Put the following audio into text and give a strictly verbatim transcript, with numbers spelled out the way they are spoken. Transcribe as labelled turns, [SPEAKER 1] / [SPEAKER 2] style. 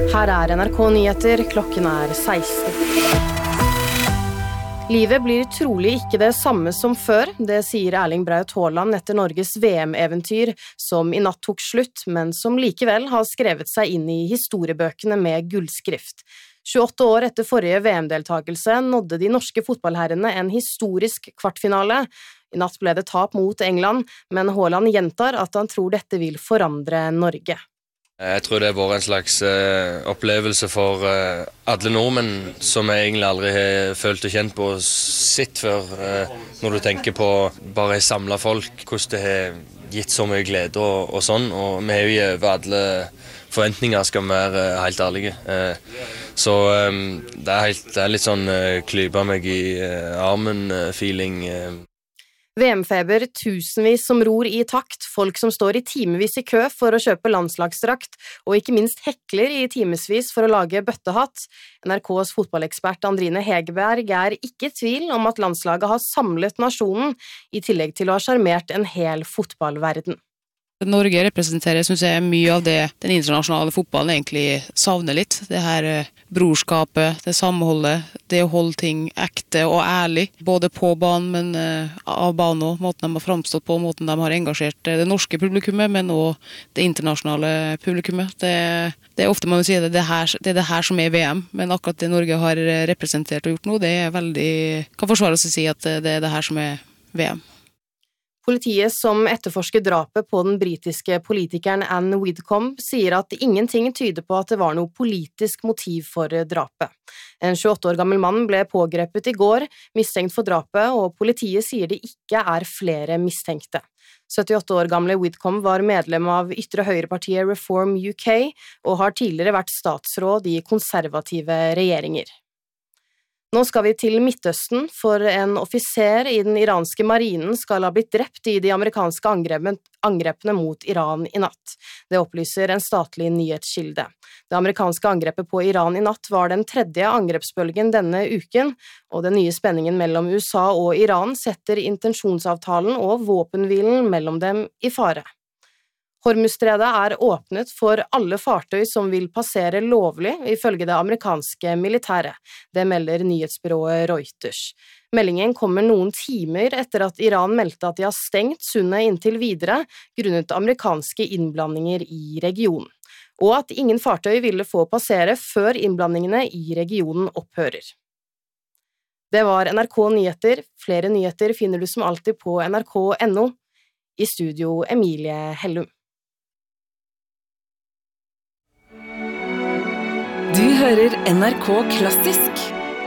[SPEAKER 1] Her er N R K Nyheter, klokken er seksten. Livet blir trolig ikke det samme som før, det sier Erling Braut Haaland etter Norges V M-eventyr, som i natt tok slutt, men som likevel har skrevet seg inn i historiebøkene med gullskrift. tjueåtte år etter forrige V M-deltagelse nådde de norske fotballherrene en historisk kvartfinale. I natt ble det tap mot England, men Haaland gjentar at han tror dette vil forandre Norge.
[SPEAKER 2] Jeg tror det har vært en slags uh, opplevelse for uh, alle nordmenn som jeg egentlig aldri har følt og kjent på sitt før. Uh, når du tenker på bare samle folk, hvordan det har gitt så mye glede og, og sånn. Og vi har jo over alle forventninger, skal vi være uh, helt ærlige. Uh, så um, det, er helt, det er litt sånn uh, klypa meg i uh, armen-feeling. Uh,
[SPEAKER 1] V M-feber, tusenvis som ror i takt, folk som står i timevis i kø for å kjøpe landslagsdrakt, og ikke minst hekler i timesvis for å lage bøttehatt. N R K's fotballekspert Andrine Hegerberg er ikke i tvil om at landslaget har samlet nasjonen, i tillegg til å ha skjermert en hel fotballverden.
[SPEAKER 3] Norge representerer, synes jeg, mye av det den internasjonale fotballen egentlig savner litt. Det her brorskapet, det samholdet, det å holde ting ekte og ærlig, både på banen, men uh, av banen også, måten de har fremstått på, måten de har engasjert det norske publikummet, men også det internasjonale publikummet. Det, det er ofte man vil si det, det, her, det er det her som er V M, men akkurat det Norge har representert og gjort nå, det er veldig, kan forsvares å si at det er det her som er V M.
[SPEAKER 1] Politiet som etterforsker drapet på den britiske politikeren Anne Widdecombe sier at ingenting tyder på at det var noe politisk motiv for drapet. En tjueåtte år gammel mann ble pågrepet i går, mistenkt for drapet, og politiet sier det ikke er flere mistenkte. syttiåtte år gamle Widdecombe var medlem av ytre høyrepartiet Reform U K og har tidligere vært statsråd i konservative regjeringer. Nå skal vi til Midtøsten, for en offiser i den iranske marinen skal ha blitt drept i de amerikanske angrepene mot Iran i natt. Det opplyser en statlig nyhetskilde. Det amerikanske angrepet på Iran i natt var den tredje angrepsbølgen denne uken, og den nye spenningen mellom U S A og Iran setter intensjonsavtalen og våpenhvilen mellom dem i fare. Hormuzstredet er åpnet for alle fartøy som vil passere lovlig, ifølge det amerikanske militæret. Det melder nyhetsbyrået Reuters. Meldingen kommer noen timer etter at Iran meldte at de har stengt sundet inntil videre, grunnet amerikanske innblandinger i regionen, og at ingen fartøy ville få passere før innblandingene i regionen opphører. Det var N R K Nyheter. Flere nyheter finner du som alltid på N R K punktum N O. I studio Emilie Hellum.
[SPEAKER 4] Du hører N R K Klassisk.